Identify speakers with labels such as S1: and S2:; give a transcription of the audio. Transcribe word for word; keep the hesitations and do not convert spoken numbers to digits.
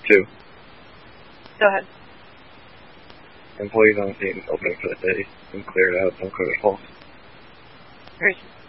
S1: Two.
S2: Go ahead.
S1: Employees on scene opening for the day and cleared out. Don't cover false.
S2: Very